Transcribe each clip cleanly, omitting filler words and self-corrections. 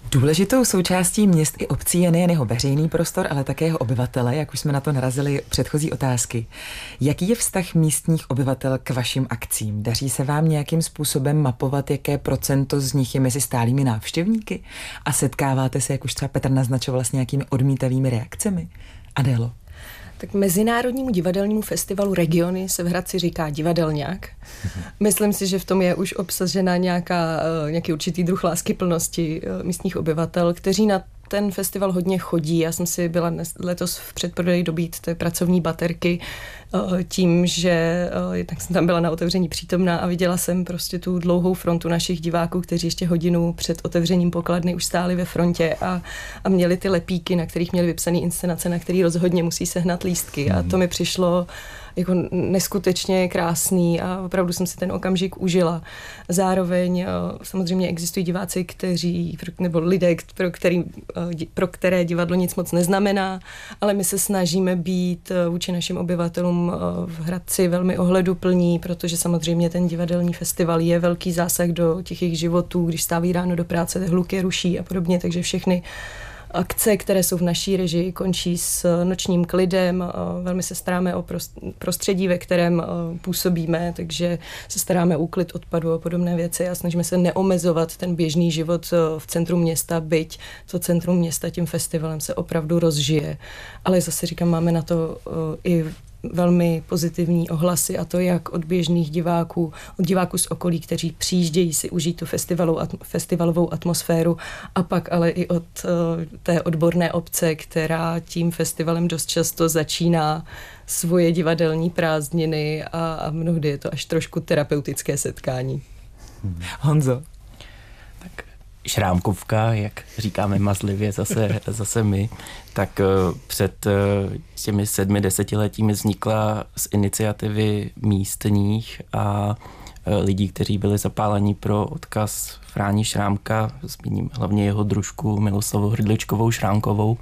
Důležitou součástí měst i obcí je nejen jeho veřejný prostor, ale také jeho obyvatele, jak už jsme na to narazili předchozí otázky. Jaký je vztah místních obyvatel k vašim akcím? Daří se vám nějakým způsobem mapovat, jaké procento z nich je mezi stálými návštěvníky? A setkáváte se, jak už třeba Petr naznačoval, s nějakými odmítavými reakcemi? Adélo? Tak Mezinárodnímu divadelnímu festivalu Regiony se v Hradci říká divadelňák. Myslím si, že v tom je už obsažena nějaký určitý druh láskyplnosti místních obyvatel, kteří na ten festival hodně chodí. Já jsem si byla letos v předprodeji dobít té pracovní baterky tím, že jednak jsem tam byla na otevření přítomná a viděla jsem prostě tu dlouhou frontu našich diváků, kteří ještě hodinu před otevřením pokladny už stáli ve frontě a měli ty lepíky, na kterých měli vypsané inscenace, na který rozhodně musí sehnat lístky. A to mi přišlo jako neskutečně krásný a opravdu jsem si ten okamžik užila. Zároveň samozřejmě existují diváci, nebo lidé, pro které divadlo nic moc neznamená, ale my se snažíme být vůči našim obyvatelům v Hradci velmi ohleduplní, protože samozřejmě ten divadelní festival je velký zásah do těch jejich životů, když stáví ráno do práce, hluky ruší a podobně, takže všechny akce, které jsou v naší režii, končí s nočním klidem. Velmi se staráme o prostředí, ve kterém působíme, takže se staráme o úklid odpadu a podobné věci a snažíme se neomezovat ten běžný život v centru města, byť to centrum města tím festivalem se opravdu rozžije. Ale zase říkám, máme na to i velmi pozitivní ohlasy, a to jak od běžných diváků, od diváků z okolí, kteří přijíždějí si užít tu festivalovou atmosféru, a pak ale i od té odborné obce, která tím festivalem dost často začíná svoje divadelní prázdniny a mnohdy je to až trošku terapeutické setkání. Honzo. Tak šrámkovka, jak říkáme mazlivě zase my, tak před těmi 7-10 vznikla z iniciativy místních a lidí, kteří byli zapálení pro odkaz Fráni Šrámka, zmíním hlavně jeho družku Miloslavu Hrdličkovou Šrámkovou,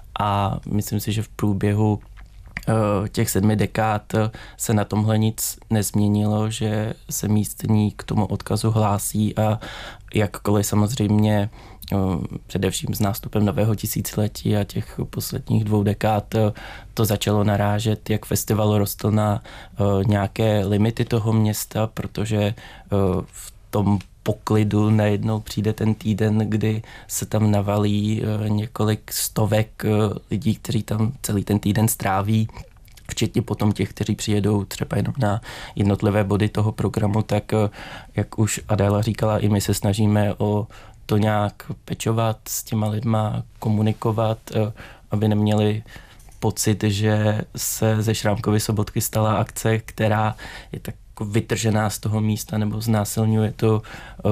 a myslím si, že v průběhu těch 7 dekád se na tomhle nic nezměnilo, že se místní k tomu odkazu hlásí a jakkoliv samozřejmě především s nástupem nového tisíciletí a těch posledních 2 dekád to začalo narážet, jak festival rostl na nějaké limity toho města, protože v tom poklidu najednou přijde ten týden, kdy se tam navalí několik stovek lidí, kteří tam celý ten týden stráví, včetně potom těch, kteří přijedou třeba jenom na jednotlivé body toho programu, tak jak už Adéla říkala, i my se snažíme o to nějak pečovat s těma lidma, komunikovat, aby neměli pocit, že se ze Šrámkovy sobotky stala akce, která je tak vytržená z toho místa nebo znásilňuje to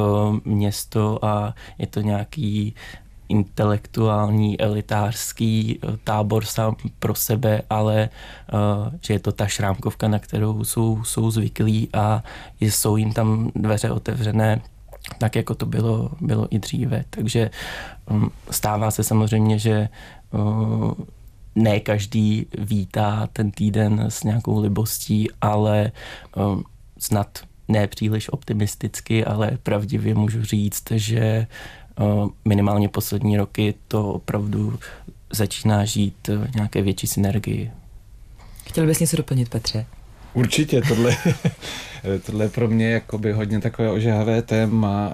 město a je to nějaký intelektuální, elitářský tábor sám pro sebe, ale že je to ta Šrámkovka, na kterou jsou zvyklí a jsou jim tam dveře otevřené tak, jako to bylo i dříve. Takže stává se samozřejmě, že ne každý vítá ten týden s nějakou libostí, ale snad ne příliš optimisticky, ale pravdivě můžu říct, že minimálně poslední roky to opravdu začíná žít nějaké větší synergii. Chtěl bys něco doplnit, Petře? Určitě, tohle je pro mě jakoby hodně takové ožehavé téma,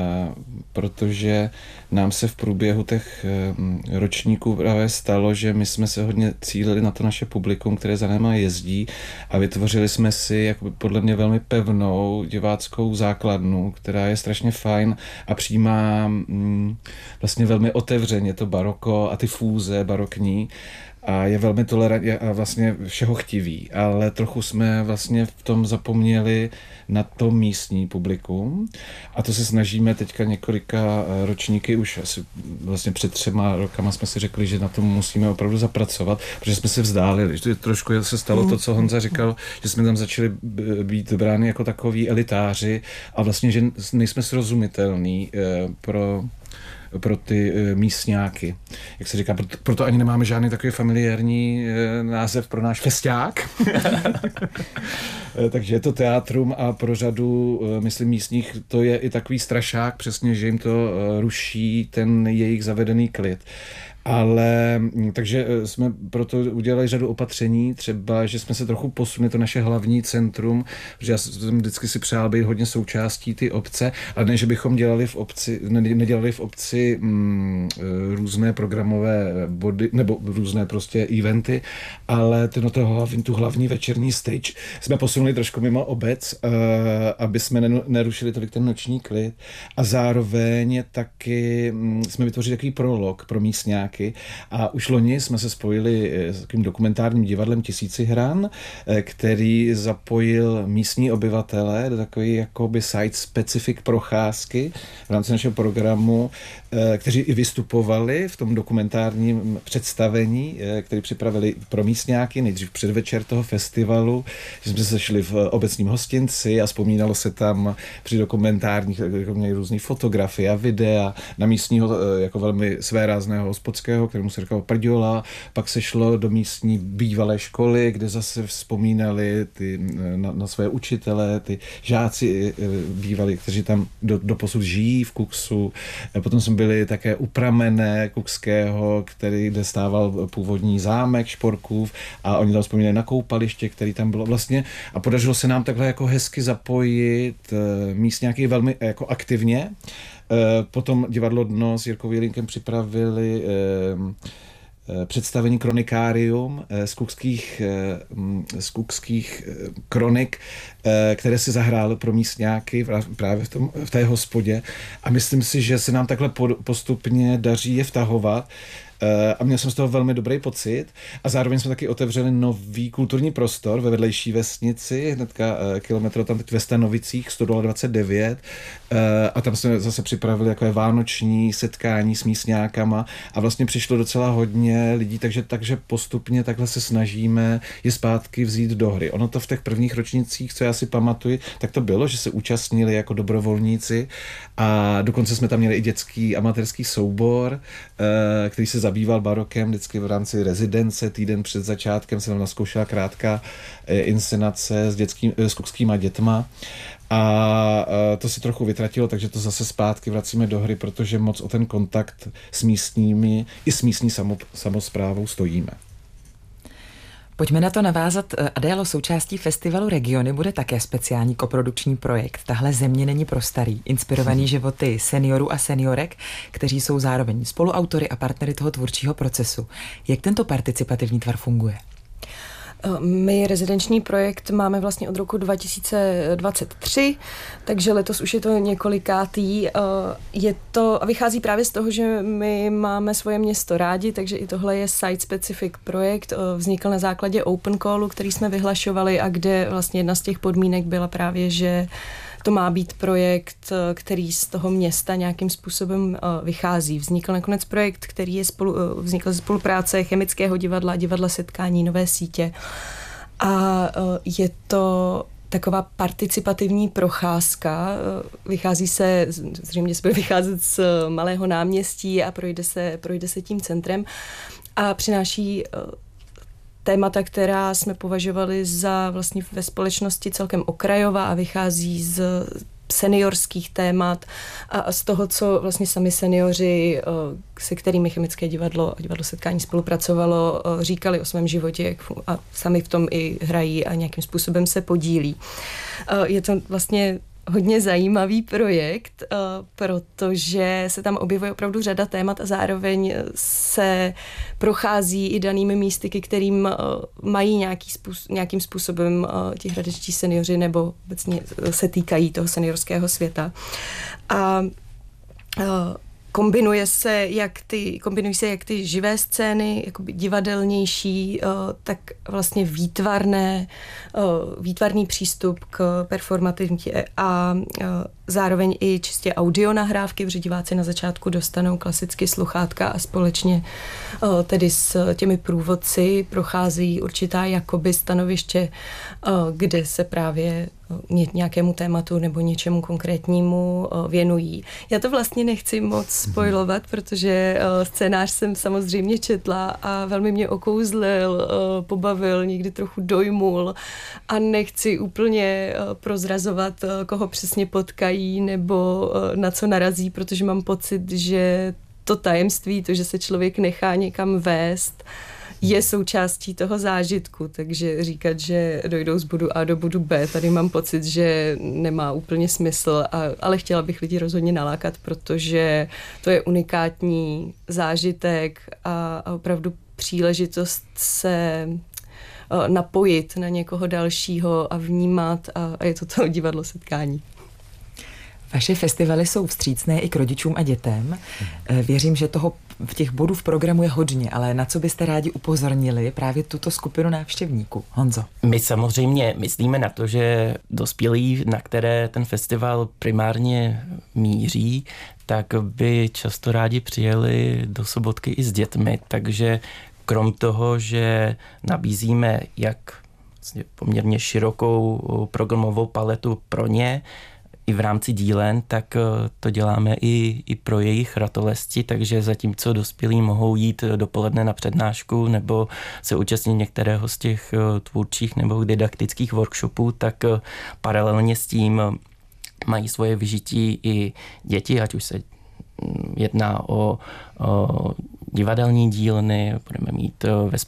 protože nám se v průběhu těch ročníků právě stalo, že my jsme se hodně cílili na to naše publikum, které za náma jezdí, a vytvořili jsme si jakoby podle mě velmi pevnou diváckou základnu, která je strašně fajn a přijímá vlastně velmi otevřeně to baroko a ty fúze barokní. A je velmi tolerantní a vlastně všeho chtivý, ale trochu jsme vlastně v tom zapomněli na to místní publikum, a to se snažíme teďka několika ročníky, už asi vlastně před 3 rokama jsme si řekli, že na tom musíme opravdu zapracovat, protože jsme se vzdálili. Trošku se stalo to, co Honza říkal, že jsme tam začali být brány jako takoví elitáři a vlastně, že nejsme srozumitelní pro pro ty místňáky. Jak se říká, proto ani nemáme žádný takový familiární název pro náš festiák. Takže je to teátrum a pro řadu, myslím, místních to je i takový strašák, přesně, že jim to ruší ten jejich zavedený klid. Ale takže jsme proto udělali řadu opatření, třeba, že jsme se trochu posunuli to naše hlavní centrum, protože já jsem vždycky si přál být hodně součástí ty obce, ale ne, že bychom nedělali v obci různé programové body, nebo různé prostě eventy, ale tu hlavní večerní stage jsme posunuli trošku mimo obec, aby jsme nerušili tolik ten noční klid, a zároveň taky jsme vytvořili takový prolog pro místňáky. A už loni jsme se spojili s takovým dokumentárním divadlem Tisíci hran, který zapojil místní obyvatele do takové jakoby site-specific procházky v rámci našeho programu, kteří i vystupovali v tom dokumentárním představení, který připravili pro místňáky nejdřív předvečer toho festivalu, že jsme se sešli v obecním hostinci a vzpomínalo se tam při dokumentárních různých fotografie a videa na místního jako velmi svérázného hospodského, kterému se říkalo Prďola, pak se šlo do místní bývalé školy, kde zase vzpomínali na své učitele, ty žáci bývalí, kteří tam doposud žijí v Kuksu. Potom jsme byli také u pramene Kukského, kde stával původní zámek Šporkův, a oni tam vzpomínali na koupaliště, který tam bylo vlastně, a podařilo se nám takhle jako hezky zapojit místňáky velmi jako aktivně. Potom divadlo Dno s Jirkou Jelínkem připravili představení kronikárium z kukských kronik, které si zahrály pro místňáky právě v té hospodě. A myslím si, že se nám takhle postupně daří je vtahovat. A měl jsem z toho velmi dobrý pocit. A zároveň jsme taky otevřeli nový kulturní prostor ve vedlejší vesnici, hnedka kilometr tam teď ve Stanovicích, 129. A tam jsme zase připravili takové vánoční setkání s místňákama a vlastně přišlo docela hodně lidí, takže postupně takhle se snažíme je zpátky vzít do hry. Ono to v těch prvních ročnících, co já si pamatuju, tak to bylo, že se účastnili jako dobrovolníci, a dokonce jsme tam měli i dětský amatérský soubor, který se zabýval barokem, vždycky v rámci rezidence, týden před začátkem se tam naskoušela krátká inscenace s kukskýma dětma. A to se trochu vytratilo, takže to zase zpátky vracíme do hry, protože moc o ten kontakt s místními i s místní samosprávou stojíme. Pojďme na to navázat. Adélo, součástí festivalu Regiony bude také speciální koprodukční projekt. Tahle země není pro starý, inspirovaný životy seniorů a seniorek, kteří jsou zároveň spoluautory a partnery toho tvůrčího procesu. Jak tento participativní tvar funguje? My rezidenční projekt máme vlastně od roku 2023, takže letos už je to několikátý. Je to, a vychází právě z toho, že my máme svoje město rádi, takže i tohle je site-specific projekt. Vznikl na základě open callu, který jsme vyhlašovali, a kde vlastně jedna z těch podmínek byla právě, že to má být projekt, který z toho města nějakým způsobem vychází. Vznikl nakonec projekt, který vznikl ze spolupráce Chemického divadla a Divadla Setkání, Nové sítě. A je to taková participativní procházka. Zřejmě se bude vycházet z Malého náměstí a projde se tím centrem a přináší témata, která jsme považovali za vlastně ve společnosti celkem okrajová a vychází z seniorských témat a z toho, co vlastně sami seniori, se kterými Chemické divadlo a Divadlo Setkání spolupracovalo, říkali o svém životě a sami v tom i hrají a nějakým způsobem se podílí. Je to vlastně hodně zajímavý projekt, protože se tam objevuje opravdu řada témat a zároveň se prochází i danými místy, kterým mají nějakým způsobem ti hradečtí seniori nebo obecně se týkají toho seniorského světa. A kombinují se jak ty živé scény, jakoby divadelnější, tak vlastně výtvarný přístup k performativitě a zároveň i čistě audio nahrávky, protože diváci na začátku dostanou klasicky sluchátka a společně tedy s těmi průvodci procházejí určitá jakoby stanoviště, kde se právě nějakému tématu nebo něčemu konkrétnímu věnují. Já to vlastně nechci moc spoilovat, protože scénář jsem samozřejmě četla a velmi mě okouzlil, pobavil, někdy trochu dojmul a nechci úplně prozrazovat, koho přesně potkají nebo na co narazí, protože mám pocit, že to tajemství, to, že se člověk nechá někam vést, je součástí toho zážitku, takže říkat, že dojdou z bodu A do bodu B, tady mám pocit, že nemá úplně smysl, ale chtěla bych lidi rozhodně nalákat, protože to je unikátní zážitek a opravdu příležitost se napojit na někoho dalšího a vnímat a je to divadlo setkání. Vaše festivaly jsou vstřícné i k rodičům a dětem. Věřím, že toho v těch bodů v programu je hodně, ale na co byste rádi upozornili právě tuto skupinu návštěvníků? Honzo. My samozřejmě myslíme na to, že dospělí, na které ten festival primárně míří, tak by často rádi přijeli do Sobotky i s dětmi, takže krom toho, že nabízíme jak poměrně širokou programovou paletu pro ně, i v rámci dílen, tak to děláme i pro jejich ratolesti, takže zatímco dospělí mohou jít dopoledne na přednášku nebo se účastnit některého z těch tvůrčích nebo didaktických workshopů, tak paralelně s tím mají svoje vyžití i děti, ať už se jedná o divadelní dílny, budeme mít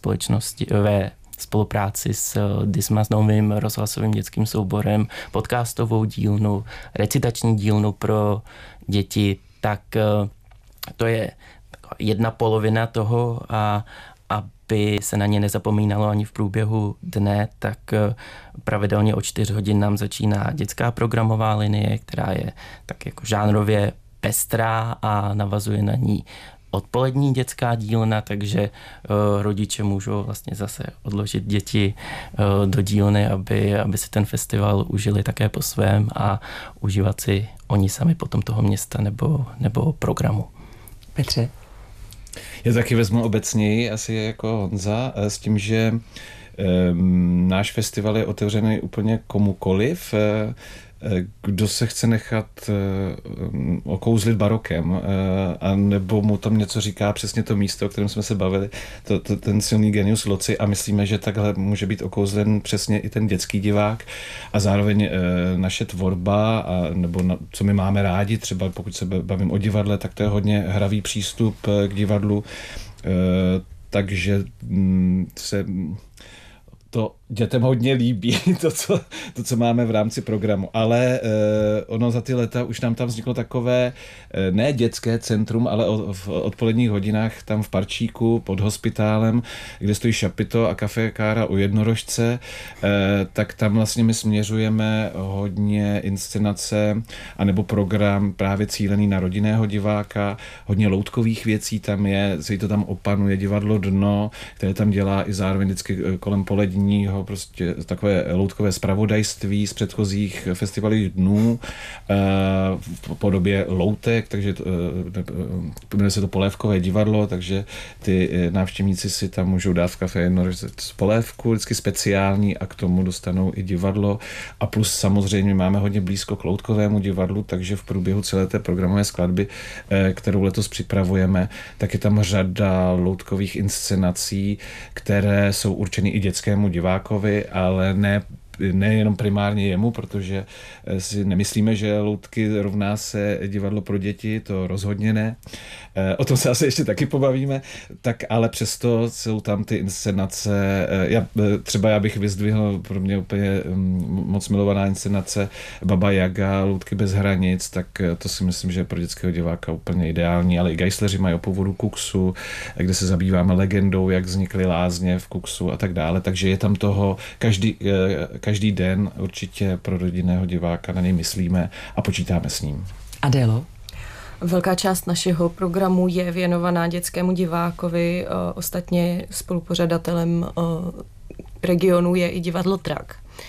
ve spolupráci s DISMA, s novým rozhlasovým dětským souborem, podcastovou dílnu, recitační dílnu pro děti, tak to je jedna polovina toho a aby se na ně nezapomínalo ani v průběhu dne, tak pravidelně od 4 hodin nám začíná dětská programová linie, která je tak jako žánrově pestrá a navazuje na ní odpolední dětská dílna, takže rodiče můžou vlastně zase odložit děti do dílny, aby si ten festival užili také po svém a užívat si oni sami potom toho města nebo programu. Petře? Já taky vezmu obecněji, asi jako Honza, s tím, že náš festival je otevřený úplně komukoliv, kdo se chce nechat okouzlit barokem, a nebo mu tam něco říká přesně to místo, o kterém jsme se bavili, ten silný genius loci, a myslíme, že takhle může být okouzlen přesně i ten dětský divák a zároveň naše tvorba, nebo co my máme rádi, třeba pokud se bavím o divadle, tak to je hodně hravý přístup k divadlu, takže se to dětem hodně líbí, to, co máme v rámci programu. Ale ono za ty leta už nám tam vzniklo takové ne dětské centrum, ale v odpoledních hodinách tam v Parčíku pod hospitálem, kde stojí Šapito a Café Kára u Jednorožce, tak tam vlastně my směřujeme hodně inscenace anebo program právě cílený na rodinného diváka, hodně loutkových věcí tam je, se to tam opanuje divadlo Dno, které tam dělá i zároveň vždycky kolem poledního prostě takové loutkové zpravodajství z předchozích festivalů dnů v podobě loutek, takže jmenuje se to Polévkové divadlo, takže ty návštěvníci si tam můžou dát v Café Jednorožce polévku, vždycky speciální, a k tomu dostanou i divadlo. A plus samozřejmě máme hodně blízko k loutkovému divadlu, takže v průběhu celé té programové skladby, kterou letos připravujeme, tak je tam řada loutkových inscenací, které jsou určeny i dětskému divákovi, ale nejenom primárně jemu, protože si nemyslíme, že loutky rovná se divadlo pro děti, to rozhodně ne. O tom se asi ještě taky pobavíme, tak ale přesto jsou tam ty inscenace. Já bych vyzdvihl pro mě úplně moc milovaná inscenace Baba Jaga, Loutky bez hranic, tak to si myslím, že je pro dětského diváka úplně ideální, ale i Geisleři mají o původu Kuxu, kde se zabýváme legendou, jak vznikly lázně v Kuxu a tak dále, takže je tam toho každý den určitě pro rodinného diváka, na něj myslíme a počítáme s ním. Adélo? Velká část našeho programu je věnovaná dětskému divákovi, ostatně spolupořadatelem regionu je i divadlo Trak.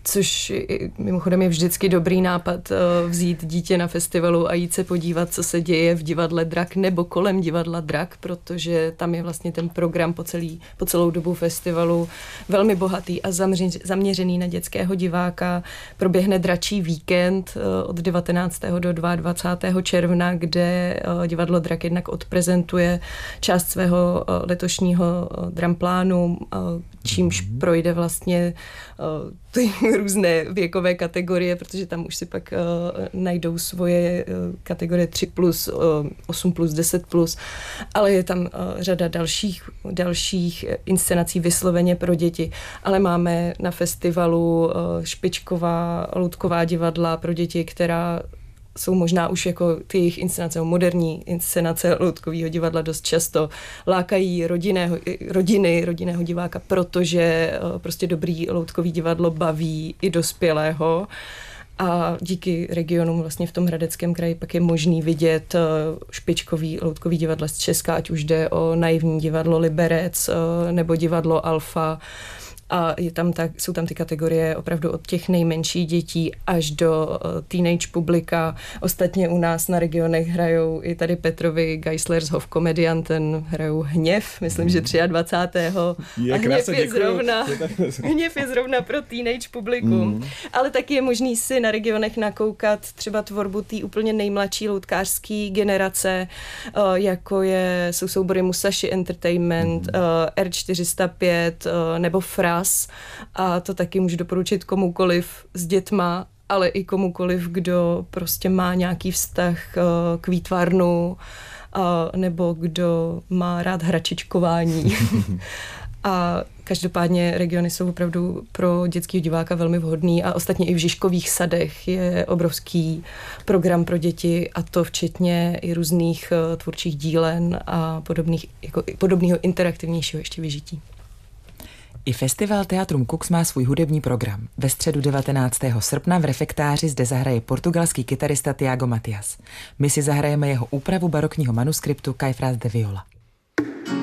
což mimochodem je vždycky dobrý nápad vzít dítě na festivalu a jít se podívat, co se děje v divadle Drak nebo kolem divadla Drak, protože tam je vlastně ten program po celou dobu festivalu velmi bohatý a zaměřený na dětského diváka. Proběhne Dračí víkend od 19. do 22. června, kde divadlo Drak jednak odprezentuje část svého letošního dramplánu, čímž projde vlastně ty různé věkové kategorie, protože tam už si pak najdou svoje kategorie 3+, 8+, 10+, ale je tam řada dalších inscenací vysloveně pro děti. Ale máme na festivalu špičková loutková divadla pro děti, která jsou možná už ty jejich inscenace, moderní inscenace loutkového divadla dost často lákají rodinného diváka, protože prostě dobrý loutkový divadlo baví i dospělého. A díky regionům vlastně v tom Hradeckém kraji pak je možný vidět špičkový loutkový divadla z Česka, ať už jde o naivní divadlo Liberec nebo divadlo Alfa. A jsou tam ty kategorie opravdu od těch nejmenších dětí až do teenage publika. Ostatně u nás na regionech hrajou i tady Petrovi Geislershof komedian, ten hrajou Hněv, myslím, že 23. A Hněv je zrovna pro teenage publikum. Ale taky je možný si na regionech nakoukat třeba tvorbu té úplně nejmladší loutkářské generace, jako jsou soubory Musashi Entertainment, R405 nebo Fras. A to taky můžu doporučit komukoliv s dětma, ale i komukoliv, kdo prostě má nějaký vztah k výtvarnu nebo kdo má rád hračičkování. A každopádně regiony jsou opravdu pro dětského diváka velmi vhodný a ostatně i v Žižkových sadech je obrovský program pro děti a to včetně i různých tvůrčích dílen a podobného interaktivnějšího ještě vyžití. I festival Teatrum Cux má svůj hudební program. Ve středu 19. srpna v refektáři zde zahraje portugalský kytarista Tiago Matias. My si zahrajeme jeho úpravu barokního manuskriptu Caifás de Viola.